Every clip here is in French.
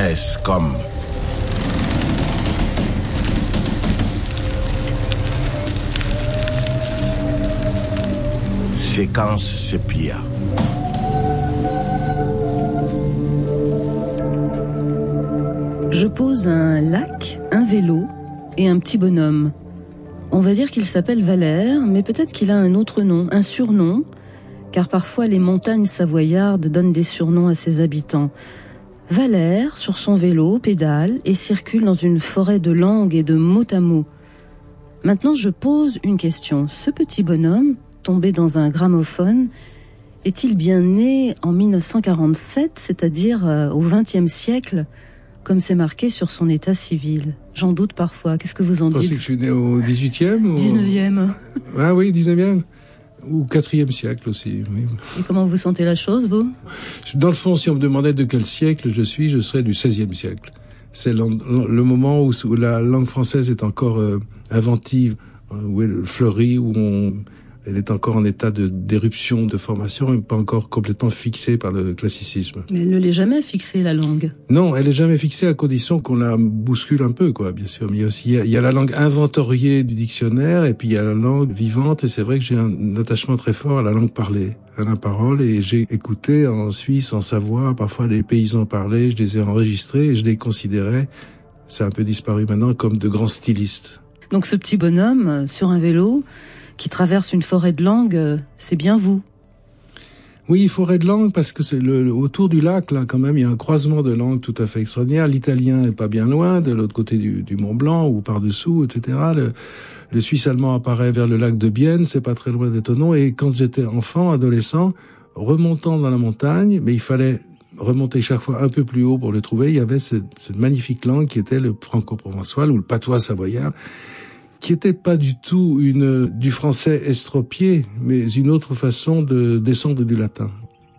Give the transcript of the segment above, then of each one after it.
apparaissent comme séquence sépia. Je pose un lac, un vélo et un petit bonhomme. On va dire qu'il s'appelle Valère, mais peut-être qu'il a un autre nom, un surnom, car parfois les montagnes savoyardes donnent des surnoms à ses habitants. Valère, sur son vélo, pédale et circule dans une forêt de langues et de mots à mots. Maintenant, je pose une question. Ce petit bonhomme, tombé dans un gramophone, est-il bien né en 1947, c'est-à-dire au XXe siècle, comme c'est marqué sur son état civil? J'en doute parfois. Qu'est-ce que vous en dites? Vous pensez que je suis né au 18e ou... 19e. Ah oui, 19e. Ou 4e siècle aussi, oui. Et comment vous sentez la chose, vous? Dans le fond, si on me demandait de quel siècle je serais du 16e siècle. C'est le moment où la langue française est encore inventive, où elle fleurit, où elle est encore en état d'éruption, de formation, et pas encore complètement fixée par le classicisme. Mais elle ne l'est jamais fixée, la langue. Non, elle est jamais fixée à condition qu'on la bouscule un peu, quoi, bien sûr. Mais il y a la langue inventoriée du dictionnaire, et puis il y a la langue vivante, et c'est vrai que j'ai un attachement très fort à la langue parlée, à la parole, et j'ai écouté en Suisse, en Savoie, parfois les paysans parler, je les ai enregistrés, et je les considérais, c'est un peu disparu maintenant, comme de grands stylistes. Donc ce petit bonhomme, sur un vélo, qui traverse une forêt de langues, c'est bien vous. Oui, forêt de langues, parce que c'est autour du lac, là, quand même, il y a un croisement de langues tout à fait extraordinaire. L'italien est pas bien loin, de l'autre côté du Mont Blanc, ou par-dessous, etc. Le suisse allemand apparaît vers le lac de Bienne, c'est pas très loin d'Étonnant. Et quand j'étais enfant, adolescent, remontant dans la montagne, mais il fallait remonter chaque fois un peu plus haut pour le trouver, il y avait cette magnifique langue qui était le franco-provençal, ou le patois savoyard, qui était pas du tout du français estropié, mais une autre façon de descendre du latin.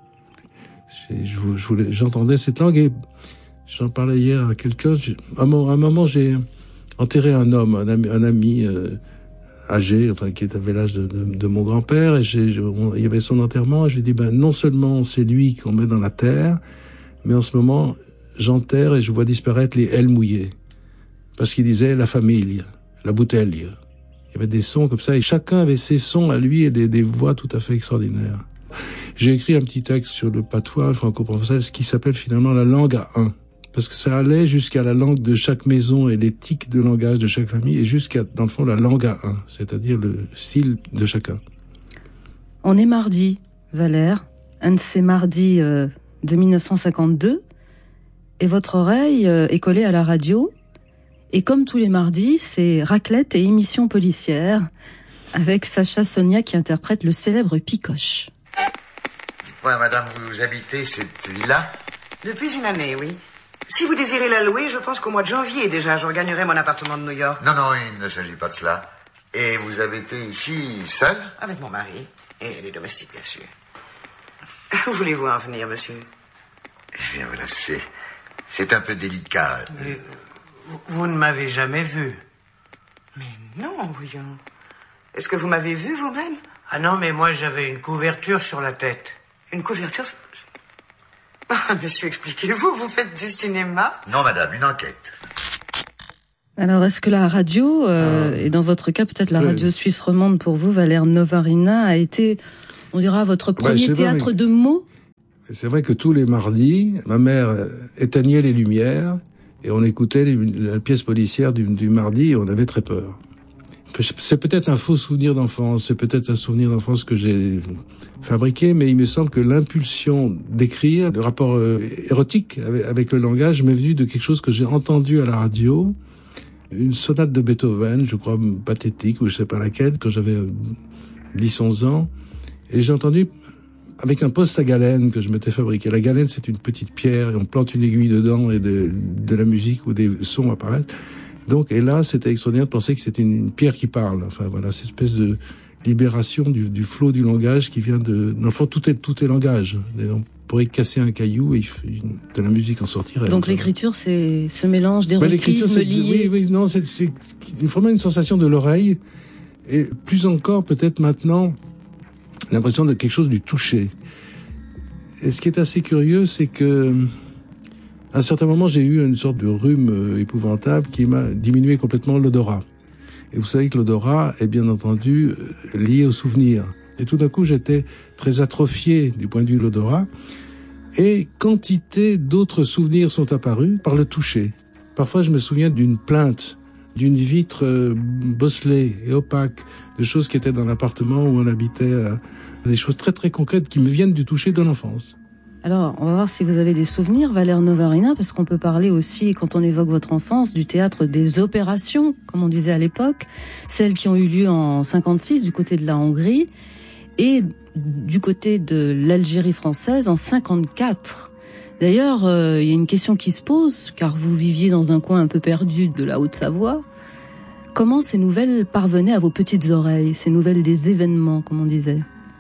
J'entendais cette langue et j'en parlais hier à quelqu'un. À un moment, j'ai enterré un homme, un ami âgé, enfin qui avait l'âge de mon grand-père, et il y avait son enterrement. Et je lui ai dit, non seulement c'est lui qu'on met dans la terre, mais en ce moment, j'enterre et je vois disparaître les L mouillées, parce qu'il disait la famille. La bouteille. Il y avait des sons comme ça, et chacun avait ses sons à lui et des voix tout à fait extraordinaires. J'ai écrit un petit texte sur le patois, le franco-provençal, ce qui s'appelle finalement la langue à un. Parce que ça allait jusqu'à la langue de chaque maison et les tics de langage de chaque famille, et jusqu'à, dans le fond, la langue à un, c'est-à-dire le style de chacun. On est mardi, Valère, un de ces mardis de 1952, et votre oreille est collée à la radio. Et comme tous les mardis, c'est raclette et émission policière, avec Sacha Sonia qui interprète le célèbre Picoche. Dites-moi, madame, vous habitez cette villa? Depuis une année, oui. Si vous désirez la louer, je pense qu'au mois de janvier déjà, je regagnerai mon appartement de New York. Non, il ne s'agit pas de cela. Et vous habitez ici, seul? Avec mon mari et les domestiques, bien sûr. Où voulez-vous en venir, monsieur? Eh bien, voilà, c'est un peu délicat. Mais vous ne m'avez jamais vu. Mais non, voyons. Est-ce que vous m'avez vu vous-même? Ah non, mais moi j'avais une couverture sur la tête. Une couverture? Ah, monsieur, expliquez-vous, vous faites du cinéma? Non, madame, une enquête. Alors, est-ce que la radio, et dans votre cas peut-être la radio suisse romande pour vous, Valère Novarina, a été, on dira, votre premier théâtre de mots? C'est vrai que tous les mardis, ma mère éteignait les lumières et on écoutait la pièce policière du mardi et on avait très peur. C'est peut-être un faux souvenir d'enfance, c'est peut-être un souvenir d'enfance que j'ai fabriqué, mais il me semble que l'impulsion d'écrire, le rapport érotique avec le langage m'est venu de quelque chose que j'ai entendu à la radio, une sonate de Beethoven, je crois pathétique, ou je sais pas laquelle, quand j'avais 10-11 ans, et j'ai entendu avec un poste à galène que je m'étais fabriqué. La galène, c'est une petite pierre, et on plante une aiguille dedans et de la musique ou des sons apparaissent. Donc, et là, c'était extraordinaire de penser que c'était une pierre qui parle. Enfin, voilà, cette espèce de libération du flot du langage qui vient de... Dans le fond, tout est langage. On pourrait casser un caillou et de la musique en sortirait. Donc l'écriture, c'est ce mélange d'érotisme lié... Oui, non, c'est vraiment une sensation de l'oreille. Et plus encore, peut-être maintenant, l'impression de quelque chose du toucher. Et ce qui est assez curieux, c'est que À un certain moment, j'ai eu une sorte de rhume épouvantable qui m'a diminué complètement l'odorat. Et vous savez que l'odorat est bien entendu lié au souvenir. Et tout d'un coup, j'étais très atrophié du point de vue de l'odorat. Et quantité d'autres souvenirs sont apparus par le toucher. Parfois, je me souviens d'une plainte, d'une vitre bosselée et opaque, de choses qui étaient dans l'appartement où on habitait, des choses très très concrètes qui me viennent du toucher de l'enfance. Alors, on va voir si vous avez des souvenirs, Valère Novarina, parce qu'on peut parler aussi, quand on évoque votre enfance, du théâtre des opérations, comme on disait à l'époque, celles qui ont eu lieu en 56 du côté de la Hongrie, et du côté de l'Algérie française en 54. D'ailleurs, il y a une question qui se pose, car vous viviez dans un coin un peu perdu de la Haute-Savoie. Comment ces nouvelles parvenaient à vos petites oreilles, ces nouvelles des événements, comme on disait ?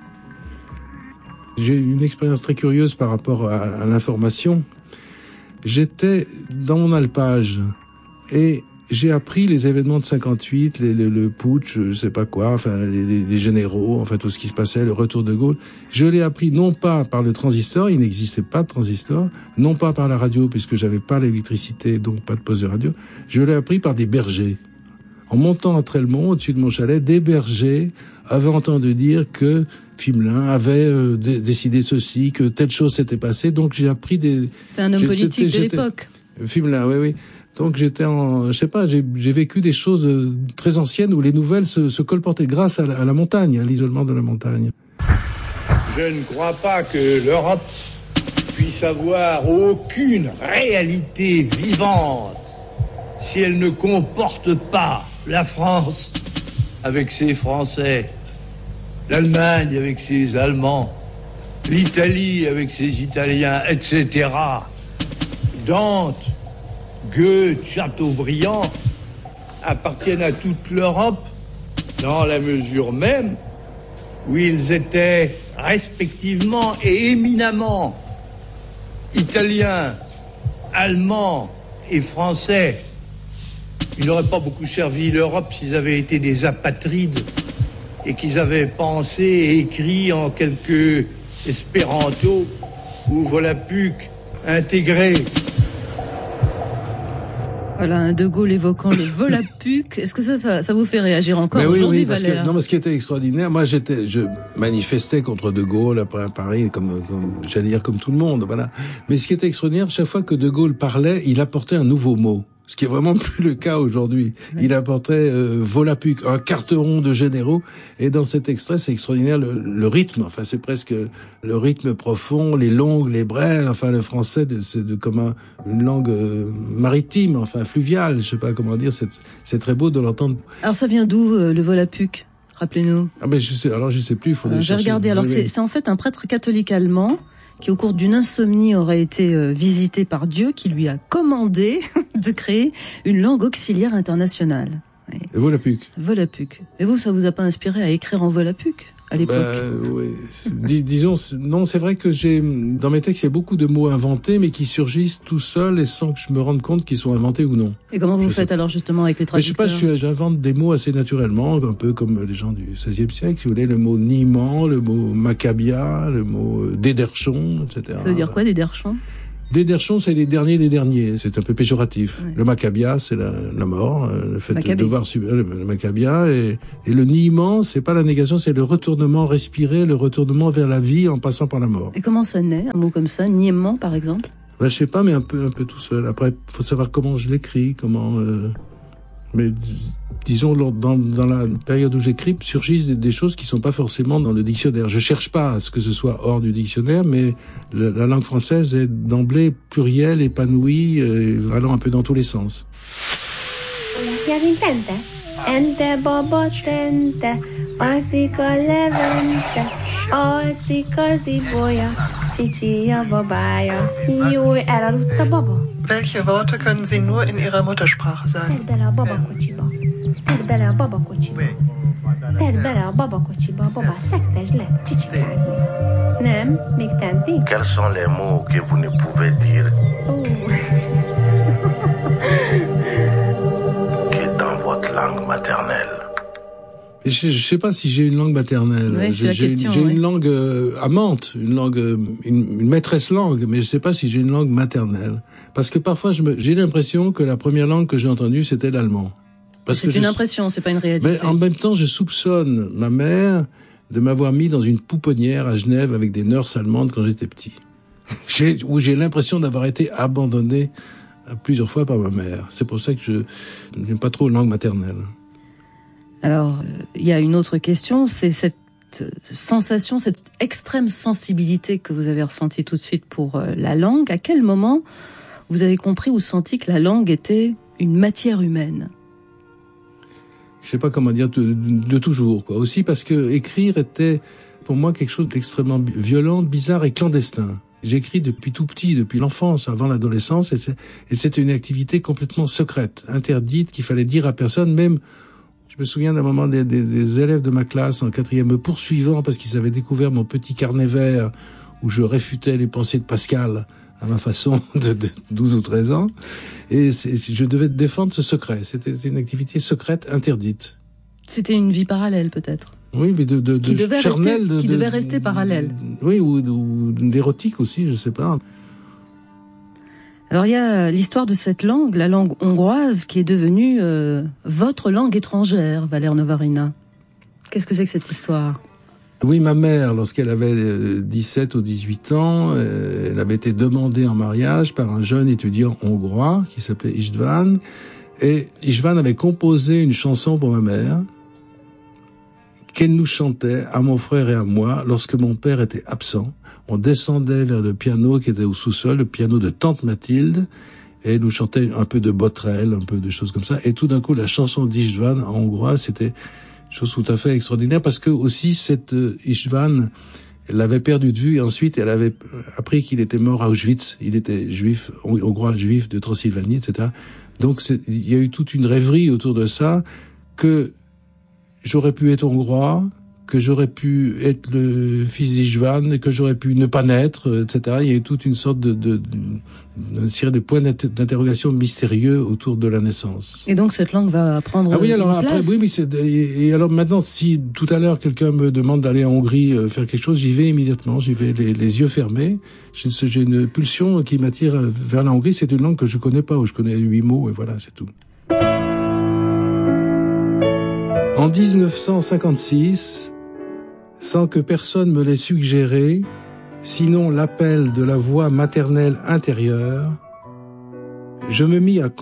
J'ai eu une expérience très curieuse par rapport à l'information. J'étais dans mon alpage et j'ai appris les événements de 58, le putsch, je sais pas quoi, enfin les généraux, enfin tout ce qui se passait, le retour de Gaulle. Je l'ai appris non pas par le transistor, il n'existait pas de transistor, non pas par la radio puisque j'avais pas l'électricité, donc pas de poste de radio. Je l'ai appris par des bergers. En montant à Trelmont, au-dessus de mon chalet, des bergers avaient entendu dire que Fimelin avait décidé ceci, que telle chose s'était passée. Donc j'ai appris des... C'est un homme politique de l'époque. Fimelin, oui. Donc j'étais j'ai vécu des choses très anciennes où les nouvelles se colportaient grâce à la montagne, à l'isolement de la montagne. Je ne crois pas que l'Europe puisse avoir aucune réalité vivante si elle ne comporte pas la France avec ses Français, l'Allemagne avec ses Allemands, l'Italie avec ses Italiens, etc. Dante, Goethe, Chateaubriand appartiennent à toute l'Europe dans la mesure même où ils étaient respectivement et éminemment italiens, allemands et français. Ils n'auraient pas beaucoup servi l'Europe s'ils avaient été des apatrides et qu'ils avaient pensé et écrit en quelques espéranto ou volapük intégrés. Voilà, un De Gaulle évoquant le volapük. Est-ce que ça vous fait réagir encore aujourd'hui, Valère ? Non, mais ce qui était extraordinaire, moi je manifestais contre De Gaulle après à Paris, comme j'allais dire comme tout le monde, voilà. Mais ce qui était extraordinaire, chaque fois que De Gaulle parlait, il apportait un nouveau mot. Ce qui est vraiment plus le cas aujourd'hui. Ouais. Il apportait volapük, un carteron de généraux. Et dans cet extrait, c'est extraordinaire le rythme. Enfin, c'est presque le rythme profond, les longues, les brèves. Enfin, le français, c'est comme une langue maritime, enfin fluviale. Je sais pas comment dire. C'est très beau de l'entendre. Alors, ça vient d'où le volapük ? Rappelez-nous. Ah ben je sais plus. Il faudrait chercher. J'ai regardé. Alors, c'est en fait un prêtre catholique allemand qui au cours d'une insomnie aurait été visité par Dieu, qui lui a commandé de créer une langue auxiliaire internationale. Oui. Le volapük. Volapük. Et vous, ça vous a pas inspiré à écrire en volapük à l'époque ? Oui. Disons, non, c'est vrai que dans mes textes, il y a beaucoup de mots inventés, mais qui surgissent tout seuls et sans que je me rende compte qu'ils sont inventés ou non. Et comment vous faites alors justement avec les traducteurs ? Je sais pas, j'invente des mots assez naturellement, un peu comme les gens du XVIe siècle, si vous voulez, le mot niemand, le mot maccabia, le mot déderchon, etc. Ça veut dire quoi, déderchon ? Déderchon, c'est les derniers des derniers. C'est un peu péjoratif. Ouais. Le maccabia, c'est la mort, le fait de devoir subir le maccabia. Et le niement, c'est pas la négation, c'est le retournement respiré, le retournement vers la vie en passant par la mort. Et comment ça naît, un mot comme ça, niement, par exemple ? Je sais pas, mais un peu tout seul. Après, faut savoir comment je l'écris, mais disons, dans la période où j'écris, surgissent des choses qui sont pas forcément dans le dictionnaire. Je cherche pas à ce que ce soit hors du dictionnaire, mais la langue française est d'emblée plurielle, épanouie, allant un peu dans tous les sens. Ente bobo tente, asika levente, asika ziboya, chichia babaya, yo erarutta baba. Welche Worte können Sie nur in Ihrer Muttersprache sagen? Terbele baba kocsiba. Terbele baba kocsiba. Terbele baba kocsiba, baba fektesd le, csicsikázni. Nem? Még tenti? Quels sont les mots que vous ne pouvez dire que dans votre langue maternelle? Mais je sais pas si j'ai une langue maternelle. Ouais, c'est la question, j'ai ouais. une langue amante, une maîtresse langue, mais je sais pas si j'ai une langue maternelle. Parce que parfois j'ai l'impression que la première langue que j'ai entendue c'était l'allemand. C'est une impression, c'est pas une réalité. Mais en même temps, je soupçonne ma mère de m'avoir mis dans une pouponnière à Genève avec des nurses allemandes quand j'étais petit. Où j'ai l'impression d'avoir été abandonné plusieurs fois par ma mère. C'est pour ça que je n'aime pas trop langue maternelle. Alors, il y a une autre question, c'est cette sensation, cette extrême sensibilité que vous avez ressentie tout de suite pour la langue. À quel moment vous avez compris ou senti que la langue était une matière humaine ? Je sais pas comment dire, de toujours, quoi. Aussi parce que écrire était, pour moi, quelque chose d'extrêmement violent, bizarre et clandestin. J'écris depuis tout petit, depuis l'enfance, avant l'adolescence, et c'était une activité complètement secrète, interdite, qu'il fallait dire à personne, même, je me souviens d'un moment des élèves de ma classe en 4e me poursuivant parce qu'ils avaient découvert mon petit carnet vert où je réfutais les pensées de Pascal à ma façon de 12 ou 13 ans. Et je devais défendre ce secret. C'était une activité secrète interdite. C'était une vie parallèle, peut-être. Oui, mais qui devait rester parallèle. Oui, ou d'érotique aussi, je sais pas. Alors il y a l'histoire de cette langue, la langue hongroise, qui est devenue votre langue étrangère, Valère Novarina. Qu'est-ce que c'est que cette histoire ? Oui, ma mère, lorsqu'elle avait 17 ou 18 ans, elle avait été demandée en mariage par un jeune étudiant hongrois qui s'appelait István. Et István avait composé une chanson pour ma mère qu'elle nous chantait à mon frère et à moi lorsque mon père était absent. On descendait vers le piano qui était au sous-sol, le piano de tante Mathilde, et elle nous chantait un peu de Botrel, un peu de choses comme ça. Et tout d'un coup, la chanson d'István en hongrois, c'était chose tout à fait extraordinaire parce que aussi cette István, elle l'avait perdu de vue et ensuite elle avait appris qu'il était mort à Auschwitz. Il était juif, hongrois juif de Transylvanie, etc. Donc il y a eu toute une rêverie autour de ça que j'aurais pu être hongrois, que j'aurais pu être le fils d'István, que j'aurais pu ne pas naître, etc. Il y a eu toute une sorte de points d'interrogation mystérieux autour de la naissance. Et donc cette langue va prendre oui, alors une place. Après, oui, et alors maintenant, si tout à l'heure quelqu'un me demande d'aller en Hongrie faire quelque chose, j'y vais immédiatement, j'y vais les yeux fermés. J'ai une pulsion qui m'attire vers la Hongrie. C'est une langue que je connais pas, où je connais 8 mots, et voilà, c'est tout. En 1956, sans que personne me l'ait suggéré, sinon l'appel de la voix maternelle intérieure, je me mis à